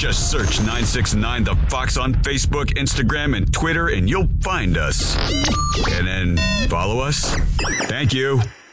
Just search 969 The Fox on Facebook, Instagram, and Twitter, and you'll find us. And then follow us. Thank you.